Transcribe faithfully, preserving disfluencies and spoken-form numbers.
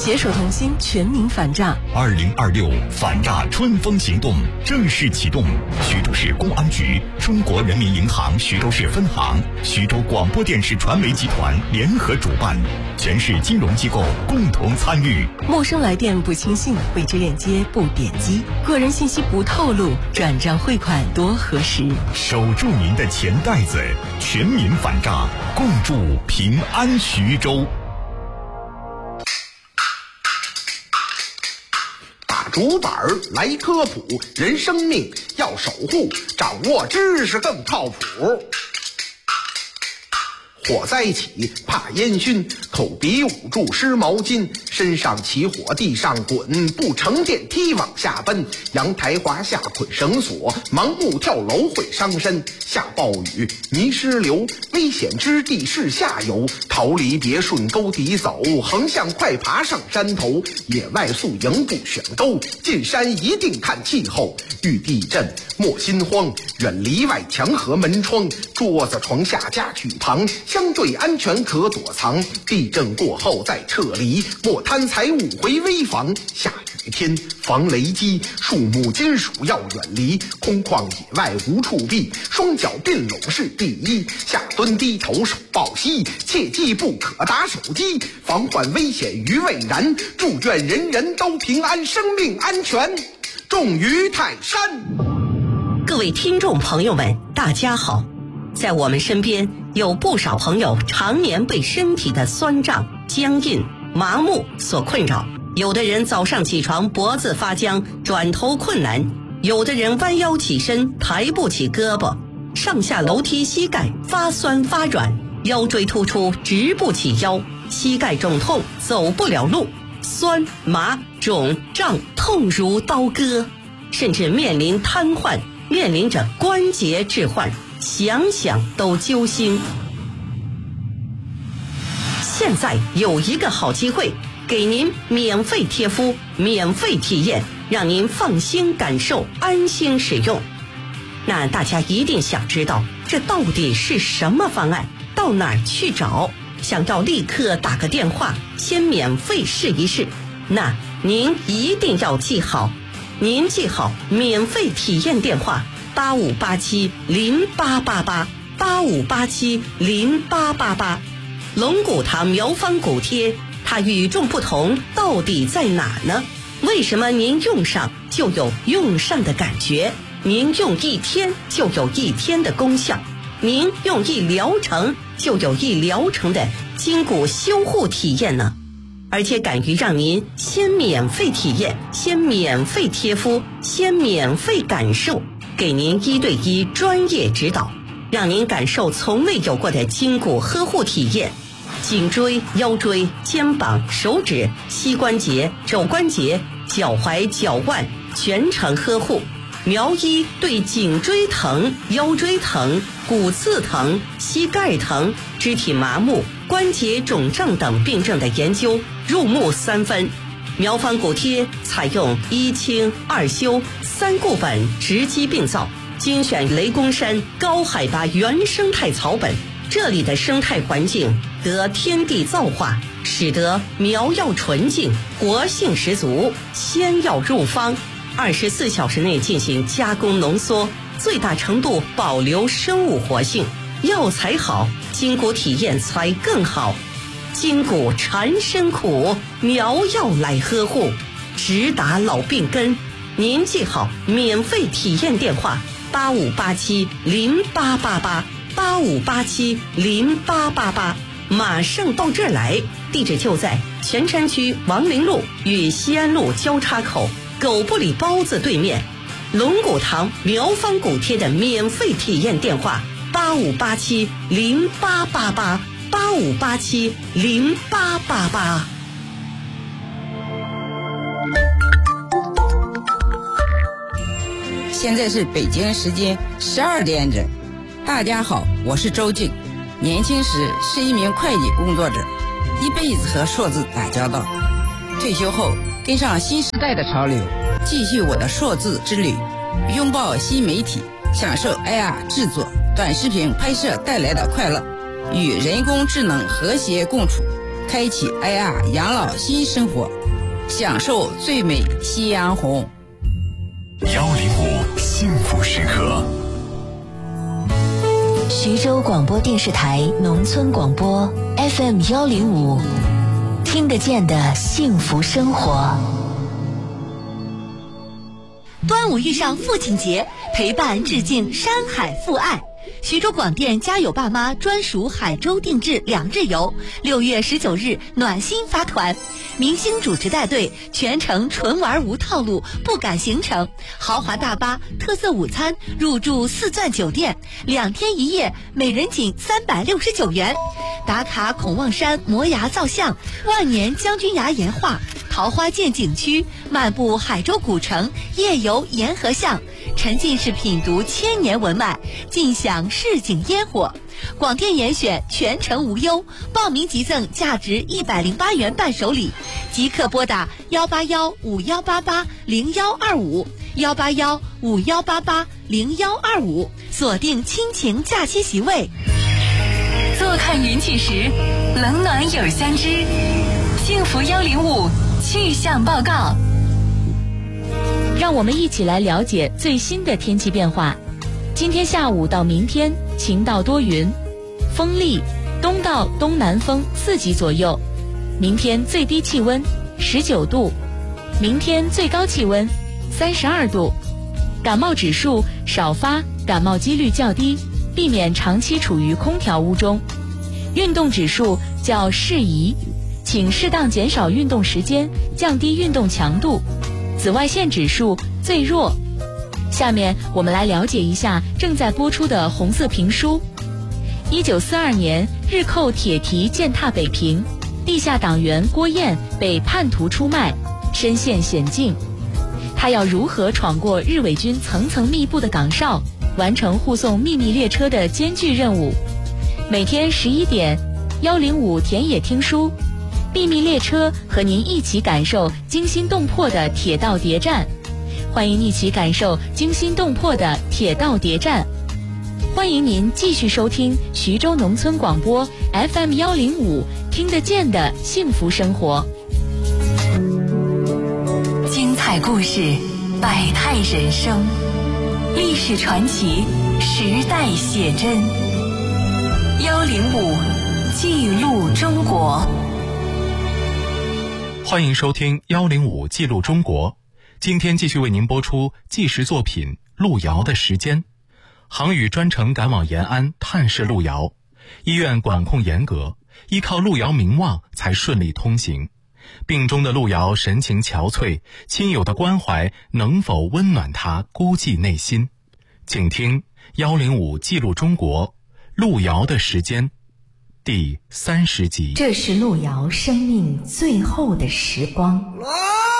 携手同心，全民反诈。 二零二六反诈春风行动正式启动。徐州市公安局、中国人民银行徐州市分行、徐州广播电视传媒集团联合主办，全市金融机构共同参与。 陌生来电不轻信，未知链接不点击，个人信息不透露，转账汇款多核实。 守住您的钱袋子，全民反诈，共筑平安徐州。 打竹板来科普，人生命要守护，掌握知识更靠谱。火灾起怕烟熏，口鼻捂住湿毛巾，身上起火地上滚，不乘电梯往下奔，阳台滑下捆绳索，盲目跳楼会伤身。下暴雨泥石流，危险之地是下游，逃离别顺沟底走，横向快爬上山头。野外宿营不选沟，进山一定看气候。遇地震莫心慌，远离外墙和门窗，桌子床下家具旁，相对安全可躲藏。地震过后再撤离，莫贪财物回危房。下雨天防雷击，树木金属要远离，空旷野外无处避，双脚并拢是第一。下蹲低头手抱膝，切记不可打手机，防患危险于未然。祝愿人人都平安，生命安全重于泰山。 各位听众朋友们，大家好。在我们身边有不少朋友常年被身体的酸胀、僵硬、麻木所困扰，有的人早上起床脖子发僵，转头困难，有的人弯腰起身抬不起胳膊，上下楼梯膝盖发酸发软，腰椎突出直不起腰，膝盖肿痛走不了路，酸麻肿胀痛如刀割，甚至面临瘫痪，面临着关节置换，想想都揪心。现在有一个好机会，给您免费贴敷，免费体验，让您放心感受，安心使用。那大家一定想知道，这到底是什么方案？到哪儿去找？想要立刻打个电话，先免费试一试。那您一定要记好，您记好免费体验电话八五八七零八八八八五八七零八八八。龙骨堂苗方骨贴，它与众不同到底在哪呢？为什么您用上就有用上的感觉？您用一天就有一天的功效，您用一疗程就有一疗程的筋骨修护体验呢？而且敢于让您先免费体验，先免费贴敷，先免费感受，给您一对一专业指导，让您感受从未有过的筋骨呵护体验。颈椎、腰椎、肩膀、手指、膝关节、肘关节、脚踝、脚腕全程呵护。苗医对颈椎疼、腰椎疼、骨刺疼、膝盖疼、肢体麻木、关节肿胀等病症的研究入木三分。苗方骨贴采用一清二修三固本直击病灶，精选雷公山高海拔原生态草本，这里的生态环境得天地造化，使得苗药纯净，活性十足，鲜药入方，二十四小时内进行加工浓缩，最大程度保留生物活性。药材好，筋骨体验才更好。筋骨缠身苦，苗药来呵护，直达老病根。您记好免费体验电话八五八七零八八八八五八七零八八八，马上到这儿来。地址就在泉山区王陵路与西安路交叉口狗不理包子对面。龙骨堂苗方骨贴的免费体验电话八五八七零八八八八五八七零八八八。 现在是北京时间十二点整。大家好，我是周静。年轻时是一名会计工作者，一辈子和数字打交道。退休后跟上新时代的潮流，继续我的数字之旅，拥抱新媒体，享受 A R 制作、短视频拍摄带来的快乐，与人工智能和谐共处， 开启爱亚养老新生活，享受最美夕阳红。 幺零五幸福时刻。 徐州广播电视台农村广播 F M 幺零五，听得见的幸福生活。端午遇上父亲节，陪伴致敬山海父爱。徐州广电家有爸妈专属海州定制两日游，六月十九日暖心发团，明星主持带队，全程纯玩无套路，不赶行程，豪华大巴、特色午餐，入住四钻酒店，两天一夜，每人仅三百六十九元。打卡孔望山摩崖造像、万年将军崖岩画、桃花涧景区，漫步海州古城，夜游沿河巷，沉浸式品读千年文脉，尽享市井烟火。广电严选全程无忧，报名即赠价值一百零八元伴手礼，即刻拨打幺八幺五幺八八零幺二五幺八幺五幺八八零幺二五，锁定亲情假期席位。坐看云起时，冷暖有相知。幸福幺零五气象报告， 让我们一起来了解最新的天气变化。今天下午到明天晴到多云，风力东到东南风四级左右。明天最低气温十九度，明天最高气温三十二度。感冒指数少发，感冒几率较低，避免长期处于空调屋中。运动指数较适宜，请适当减少运动时间，降低运动强度。紫外线指数最弱。下面我们来了解一下正在播出的红色评书。一九四二年，日寇铁蹄践踏北平，地下党员郭燕被叛徒出卖，身陷险境。他要如何闯过日伪军层层密布的岗哨，完成护送秘密列车的艰巨任务？每天十一点，幺零五田野听书，秘密列车和您一起感受惊心动魄的铁道谍战。欢迎一起感受惊心动魄的铁道谍战。欢迎您继续收听徐州农村广播 F M 幺零五，听得见的幸福生活。 精彩故事，百态人生，历史传奇，时代写真。幺零五记录中国。 欢迎收听幺零五记录中国。今天继续为您播出纪实作品《路遥的时间》。航宇专程赶往延安探视路遥，医院管控严格，依靠路遥名望才顺利通行。病中的路遥神情憔悴，亲友的关怀能否温暖他孤寂内心？请听幺零五记录中国路遥的时间第三十集。 这是路遥生命最后的时光。